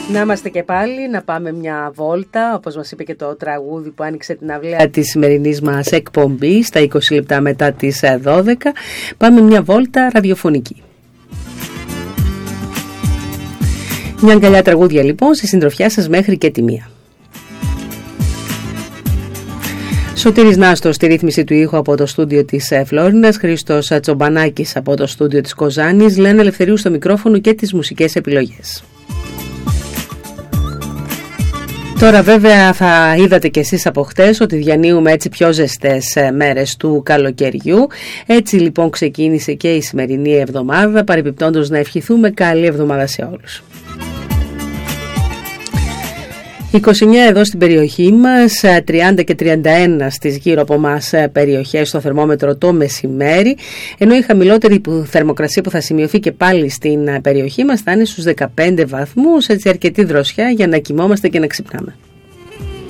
Να είμαστε και πάλι, να πάμε μια βόλτα, όπως μας είπε και το τραγούδι που άνοιξε την αυλαία της σημερινής μας εκπομπής, στα 20 λεπτά μετά τις 12. Πάμε μια βόλτα ραδιοφωνική. Μια αγκαλιά τραγούδια λοιπόν, στη συντροφιά σας μέχρι και τη 1. Σωτήρης Νάστος στη ρύθμιση του ήχου από το στούντιο της Φλόρινας, Χρήστος Τσομπανάκης από το στούντιο της Κοζάνης, Λένα Ελευθερίου στο μικρόφωνο και τις μουσικές επιλογές. Τώρα βέβαια θα είδατε κι εσείς από χτες ότι διανύουμε έτσι πιο ζεστές μέρες του καλοκαιριού. Έτσι λοιπόν ξεκίνησε και η σημερινή εβδομάδα, παρεμπιπτόντως να ευχηθούμε καλή εβδομάδα σε όλους. 29 εδώ στην περιοχή μας, 30 και 31 στις γύρω από μας περιοχές στο θερμόμετρο το μεσημέρι, ενώ η χαμηλότερη θερμοκρασία που θα σημειωθεί και πάλι στην περιοχή μας θα είναι στους 15 βαθμούς, έτσι αρκετή δροσιά για να κοιμόμαστε και να ξυπνάμε.